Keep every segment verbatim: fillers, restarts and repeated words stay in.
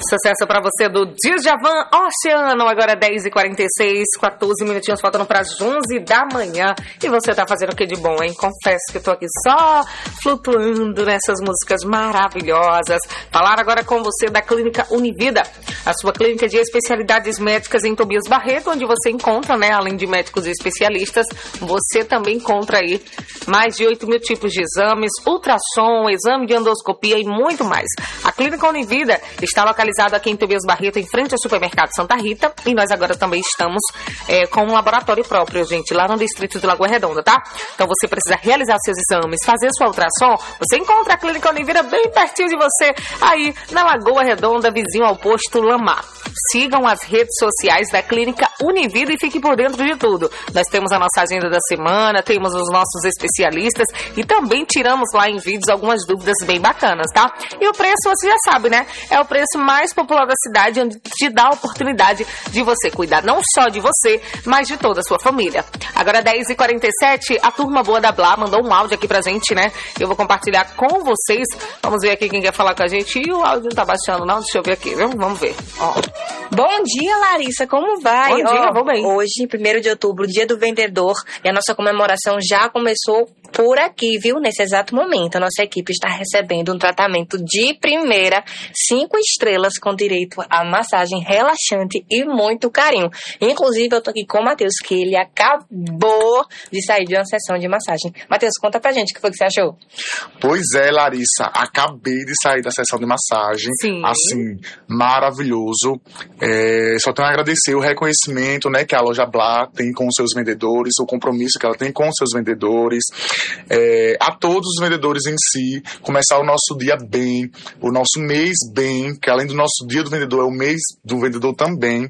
Sucesso pra você do Djavan Oceano. Agora dez e quarenta e seis, quatorze minutinhos faltando para as onze da manhã. E você tá fazendo o que de bom, hein? Confesso que eu tô aqui só flutuando nessas músicas maravilhosas. Falar agora com você da Clínica Univida, a sua clínica de especialidades médicas em Tobias Barreto, onde você encontra, né, além de médicos e especialistas, você também encontra aí mais de oito mil tipos de exames, ultrassom, exame de endoscopia e muito mais. A Clínica Univida está localizada aqui em Tobias Barreto, em frente ao supermercado Santa Rita, e nós agora também estamos é, com um laboratório próprio, gente, lá no distrito de Lagoa Redonda, tá? Então você precisa realizar seus exames, fazer sua ultrassom, você encontra a Clínica Univida bem pertinho de você, aí na Lagoa Redonda, vizinho ao posto Lamar. Sigam as redes sociais da Clínica Univida e fique por dentro de tudo. Nós temos a nossa agenda da semana, temos os nossos especialistas e também tiramos lá em vídeos algumas dúvidas bem bacanas, tá? E o preço, você já sabe, né? É o preço mais popular da cidade, onde te dá a oportunidade de você cuidar não só de você, mas de toda a sua família. Agora, dez e quarenta e sete, a turma boa da Blá mandou um áudio aqui pra gente, né? Eu vou compartilhar com vocês. Vamos ver aqui quem quer falar com a gente. E o áudio não tá baixando, não? Deixa eu ver aqui, viu? Vamos ver. Ó. Bom dia, Larissa, como vai? Bom dia, vou bem. Hoje, primeiro de outubro, dia do vendedor, e a nossa comemoração já começou por aqui, viu? Nesse exato momento, a nossa equipe está recebendo um tratamento de primeira, cinco estrelas, com direito a massagem relaxante e muito carinho. Inclusive, eu tô aqui com o Matheus, que ele acabou de sair de uma sessão de massagem. Matheus, conta pra gente o que foi que você achou. Pois é, Larissa, acabei de sair da sessão de massagem. Sim. Assim, maravilhoso. É, só tenho a agradecer o reconhecimento, né, que a loja Blá tem com os seus vendedores, o compromisso que ela tem com os seus vendedores. É, a todos os vendedores em si, começar o nosso dia bem, o nosso mês bem, que além do nosso dia do vendedor, é o mês do vendedor também.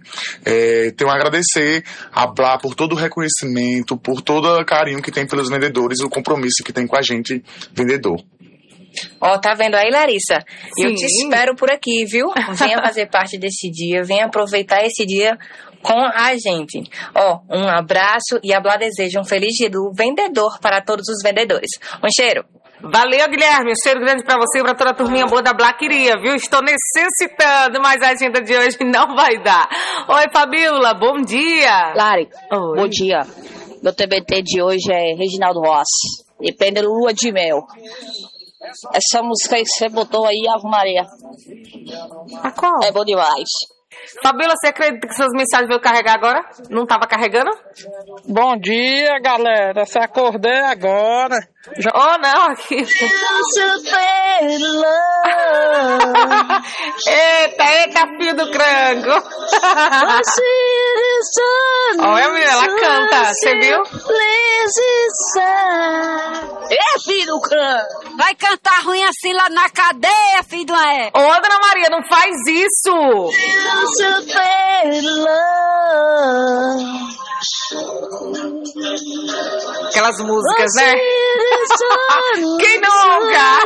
É, tenho a agradecer a Blá por todo o reconhecimento, por todo o carinho que tem pelos vendedores, o compromisso que tem com a gente, vendedor. Ó, tá vendo aí, Larissa? Sim. Eu te espero por aqui, viu? Venha fazer parte desse dia, venha aproveitar esse dia com a gente. Ó, um abraço e a Blá deseja um feliz dia do vendedor para todos os vendedores. Um cheiro. Valeu, Guilherme. Um cheiro grande pra você e pra toda a turminha boa da Blá queria, viu? Estou necessitando, mas a agenda de hoje não vai dar. Oi, Fabíola, bom dia. Lari, Oi. bom dia. Meu T B T de hoje é Reginaldo Rossi. Depende do Lua de Mel. Essa música aí que você botou aí, Ave Maria. A qual? É bom demais. Fabíola, você acredita que suas mensagens veio carregar agora? Não tava carregando? Bom dia, galera. Você acordei agora. Já... Oh, não, aqui. Eita, eita, filho do crango. Olha, menina, ela canta, você viu? É, filho do crango. Vai cantar ruim assim lá na cadeia, filho do é. Ô, Dona Maria, não faz isso. Aquelas músicas, né? Quem nunca?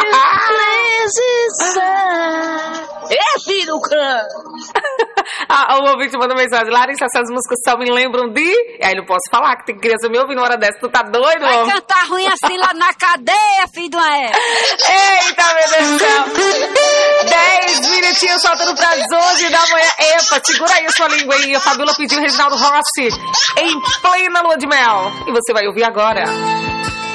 É, filho do crango. Ah, o ouvinte mandou mensagem. Larissa, essas músicas só me lembram de... Aí não posso falar, que tem criança me ouvindo uma hora dessa. Tu tá doido, Vai homem? cantar ruim assim lá na cadeia, filho do é. Eita, meu Deus do céu. Dez minutinhos faltando pras onze da manhã. Epa, segura aí a sua língua aí. A Fabíola pediu Reginaldo Rossi em plena lua de mel. E você vai ouvir agora.